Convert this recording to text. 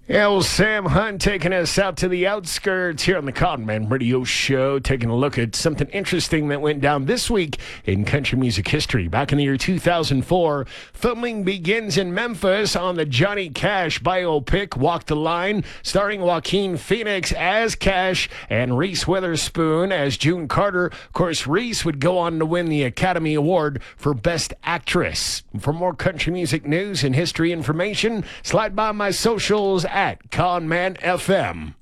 Yeah, well, Sam Hunt taking us out to the outskirts here on the Conman Radio Show, taking a look at something interesting that went down this week in country music history. Back in the year 2004, filming begins in Memphis on the Johnny Cash biopic Walk the Line, starring Joaquin Phoenix as Cash and Reese Witherspoon as June Carter. Of course, Reese would go on to win the Academy Award for Best Actress. For more country music news and history information, slide by my socials at Conman FM.